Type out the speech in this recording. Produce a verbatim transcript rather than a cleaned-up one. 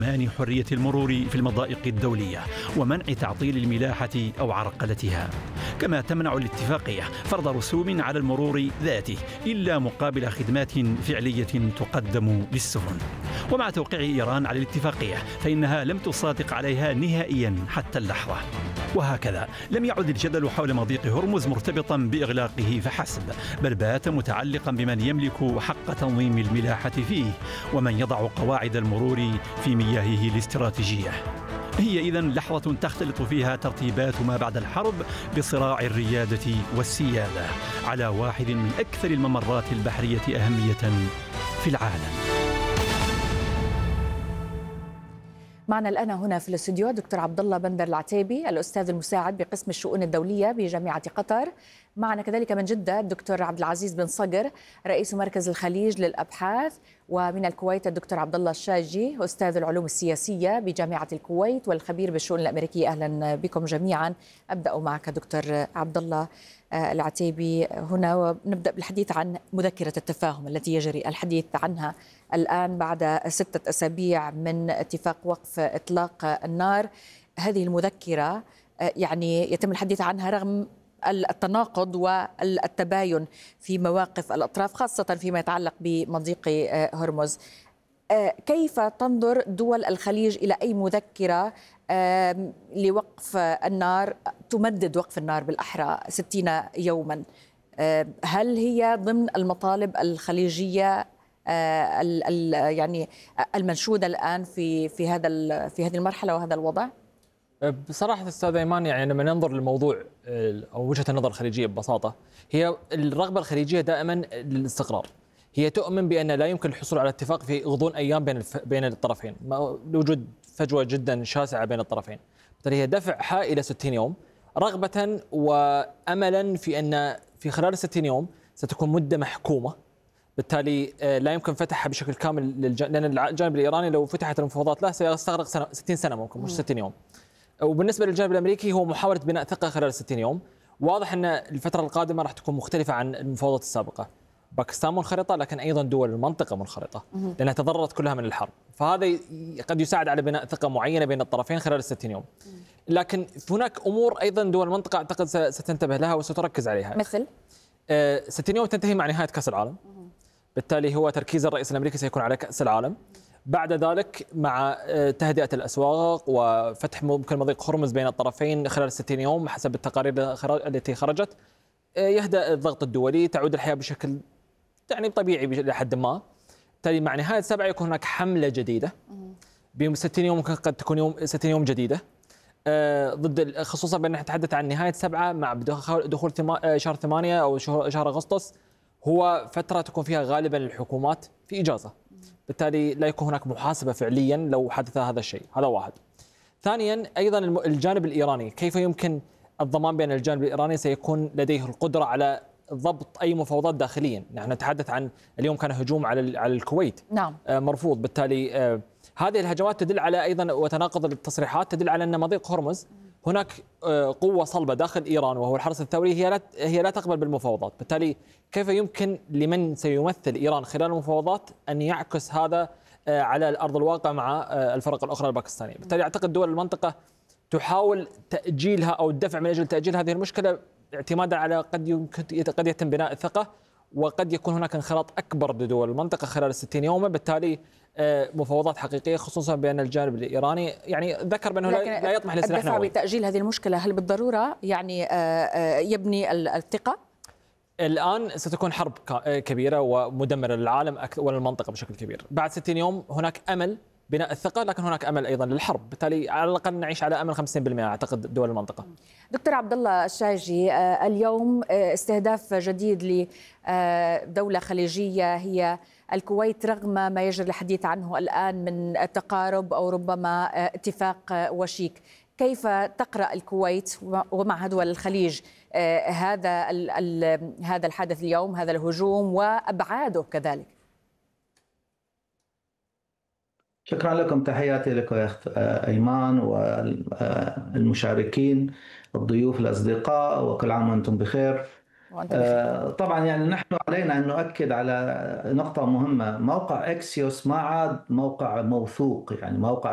ضمان حرية المرور في المضائق الدولية ومنع تعطيل الملاحة أو عرقلتها. كما تمنع الاتفاقية فرض رسوم على المرور ذاته إلا مقابل خدمات فعلية تقدم للسفن. ومع توقيع إيران على الاتفاقية فإنها لم تصادق عليها نهائيا حتى اللحظة. وهكذا لم يعد الجدل حول مضيق هرمز مرتبطا بإغلاقه فحسب، بل بات متعلقا بمن يملك حق تنظيم الملاحة فيه ومن يضع قواعد المرور في مياهه الاستراتيجية. هي إذن لحظة تختلط فيها ترتيبات ما بعد الحرب بصراع الريادة والسيادة على واحد من أكثر الممرات البحرية أهمية في العالم. معنا الآن هنا في الاستوديو دكتور عبد الله بندر العتيبي، الأستاذ المساعد بقسم الشؤون الدولية بجامعة قطر. معنا كذلك من جدة الدكتور عبد العزيز بن صقر، رئيس مركز الخليج للأبحاث. ومن الكويت الدكتور عبد الله الشاجي، أستاذ العلوم السياسية بجامعة الكويت والخبير بالشؤون الأمريكية. أهلا بكم جميعا. أبدأ معك دكتور عبد الله العتيبي هنا، ونبدأ بالحديث عن مذكرة التفاهم التي يجري الحديث عنها الآن بعد ستة أسابيع من اتفاق وقف إطلاق النار. هذه المذكرة يعني يتم الحديث عنها رغم التناقض والتباين في مواقف الأطراف، خاصة فيما يتعلق بمضيق هرمز. كيف تنظر دول الخليج إلى أي مذكرة لوقف النار تمدد وقف النار بالأحرى ستين يوما؟ هل هي ضمن المطالب الخليجية يعني المنشودة الآن في في هذا في هذه المرحلة وهذا الوضع؟ بصراحة أستاذ أيمان، يعني لما ننظر للموضوع أو وجهة النظر الخليجية ببساطة، هي الرغبة الخليجية دائما للاستقرار. هي تؤمن بأن لا يمكن الحصول على اتفاق في غضون أيام بين بين الطرفين، لوجود فجوة جدا شاسعة بين الطرفين. بالتالي هي دفعها إلى ستين يوم رغبة وأملا في أن في خلال ستين يوم ستكون مدة محكومة. بالتالي لا يمكن فتحها بشكل كامل للج... لأن الجانب الإيراني لو فتحت المفاوضات له سيستغرق سنة... ستين سنة ممكن، مش ستين يوم. وبالنسبة للجانب الأمريكي هو محاولة بناء ثقة خلال ستين يوم. واضح أن الفترة القادمة راح تكون مختلفة عن المفاوضات السابقة. باكستان منخرطة، لكن أيضا دول المنطقة منخرطة لأنها تضررت كلها من الحرب، فهذا قد يساعد على بناء ثقة معينة بين الطرفين خلال الستين يوم. لكن هناك أمور أيضا دول المنطقة أعتقد ستنتبه لها وستركز عليها. مثل ستين يوم تنتهي مع نهاية كأس العالم، بالتالي هو تركيز الرئيس الأمريكي سيكون على كأس العالم. بعد ذلك مع تهدئة الأسواق وفتح ممكن مضيق هرمز بين الطرفين خلال ستين يوم حسب التقارير التي خرجت، يهدأ الضغط الدولي، تعود الحياة بشكل يعني طبيعي لحد ما. بالتالي مع نهاية سبعة يكون هناك حملة جديدة بيوم ستين يوم، ممكن قد تكون يوم ستين يوم جديدة ضد، خصوصا بأن نتحدث عن نهاية سبعة مع دخول شهر ثمانية أو شهر أغسطس، هو فترة تكون فيها غالبا الحكومات في إجازة. بالتالي لا يكون هناك محاسبة فعليا لو حدث هذا الشيء. هذا واحد. ثانيا أيضا الجانب الإيراني، كيف يمكن الضمان بأن الجانب الإيراني سيكون لديه القدرة على ضبط أي مفاوضات داخليا؟ نحن نتحدث عن اليوم كان هجوم على على الكويت نعم مرفوض. بالتالي هذه الهجمات تدل على أيضا وتناقض التصريحات تدل على أن مضيق هرمز هناك قوة صلبة داخل إيران وهو الحرس الثوري هي لا هي لا تقبل بالمفاوضات. بالتالي كيف يمكن لمن سيمثل إيران خلال المفاوضات أن يعكس هذا على أرض الواقع مع الفرق الأخرى الباكستانية؟ بالتالي أعتقد دول المنطقة تحاول تأجيلها أو الدفع من أجل تأجيل هذه المشكلة اعتمادا على قد يمكن قد يتم بناء الثقة، وقد يكون هناك انخراط أكبر لدول المنطقة خلال الستين يوم. بالتالي مفاوضات حقيقية، خصوصا بأن الجانب الإيراني يعني ذكر بأنه لا يطمح لسلاح نووي. الدفع بتأجيل هذه المشكلة هل بالضرورة يعني يبني الثقة؟ الآن ستكون حرب كبيرة ومدمرة للعالم وللمنطقة بشكل كبير. بعد ستين يوم هناك أمل بناء الثقة، لكن هناك أمل أيضا للحرب. بالتالي على الأقل نعيش على أمل خمسين بالمئة أعتقد دول المنطقة. دكتور عبد الله الشاجي، اليوم استهداف جديد لدولة خليجية هي الكويت رغم ما يجري الحديث عنه الآن من تقارب أو ربما اتفاق وشيك. كيف تقرأ الكويت ومع دول الخليج هذا هذا الحدث اليوم، هذا الهجوم وأبعاده كذلك؟ شكرا لكم، تحياتي لكم يا أخت أيمان والمشاركين الضيوف الأصدقاء، وكل عام وأنتم بخير. طبعا يعني نحن علينا أن نؤكد على نقطة مهمة، موقع إكسيوس ما عاد موقع موثوق، يعني موقع